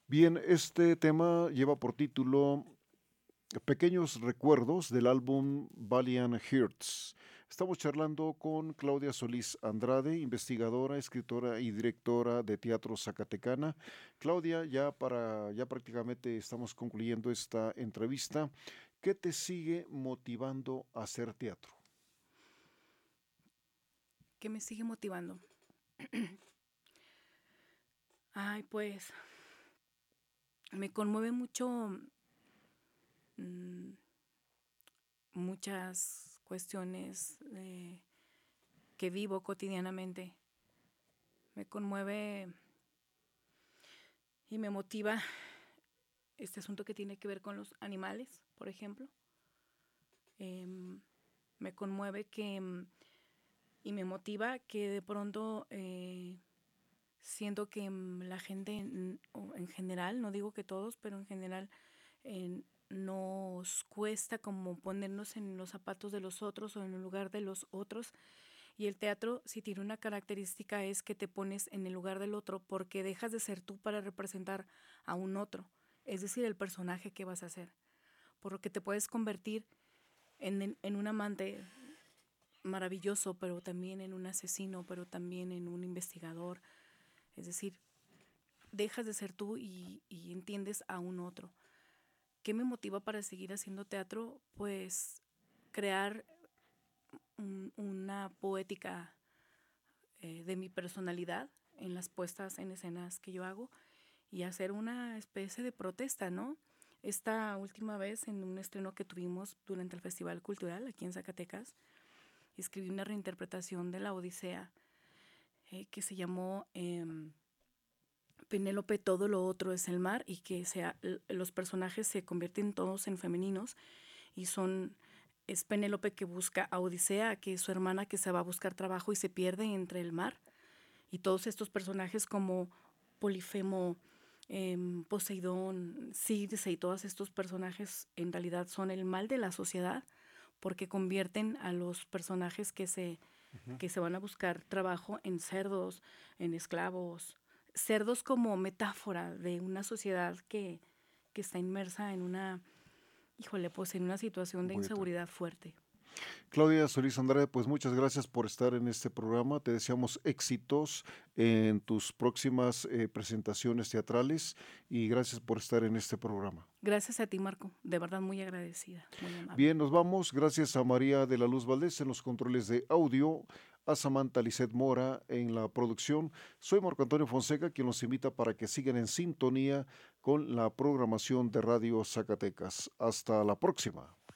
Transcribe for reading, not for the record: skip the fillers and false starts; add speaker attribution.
Speaker 1: Bien, este tema lleva por título Pequeños recuerdos del álbum Valiant Hearts. Estamos charlando con Claudia Solís Andrade, investigadora, escritora y directora de teatro zacatecana. Claudia, ya prácticamente estamos concluyendo esta entrevista. ¿Qué te sigue motivando a hacer teatro?
Speaker 2: ¿Qué me sigue motivando? Ay, pues me conmueve mucho mm, muchas cuestiones que vivo cotidianamente. Me conmueve y me motiva este asunto que tiene que ver con los animales, por ejemplo. Em, Me conmueve y me motiva que de pronto siento que la gente o en general, no digo que todos, pero en general nos cuesta como ponernos en los zapatos de los otros o en el lugar de los otros. Y el teatro, si tiene una característica, es que te pones en el lugar del otro porque dejas de ser tú para representar a un otro, es decir, el personaje que vas a hacer. Por lo que te puedes convertir en un amante maravilloso, pero también en un asesino, pero también en un investigador. Es decir, dejas de ser tú y entiendes a un otro. ¿Qué me motiva para seguir haciendo teatro? Pues crear una poética de mi personalidad en las puestas en escenas que yo hago y hacer una especie de protesta, ¿no? Esta última vez en un estreno que tuvimos durante el Festival Cultural aquí en Zacatecas, escribí una reinterpretación de la Odisea que se llamó Penélope, todo lo otro es el mar, y que los personajes se convierten todos en femeninos y es Penélope que busca a Odisea, que es su hermana que se va a buscar trabajo y se pierde entre el mar, y todos estos personajes como Polifemo, Poseidón, Circe y todos estos personajes en realidad son el mal de la sociedad porque convierten a los personajes
Speaker 1: Ujú.
Speaker 2: que se van a buscar trabajo en cerdos, en esclavos, cerdos como metáfora de una sociedad que está inmersa en híjole, pues en una situación de
Speaker 1: Bueno.
Speaker 2: inseguridad fuerte.
Speaker 1: Claudia Solís Andrade, pues muchas gracias por estar en este programa. Te deseamos éxitos en tus próximas presentaciones teatrales y gracias por estar en este programa.
Speaker 2: Gracias a ti, Marco, de verdad muy agradecida, muy amable.
Speaker 1: Bien, nos vamos. Gracias a María de la Luz Valdés en los controles de audio, a Samantha Lisset Mora en la producción. Soy Marco Antonio Fonseca, quien los invita para que sigan en sintonía con la programación de Radio Zacatecas. Hasta la próxima.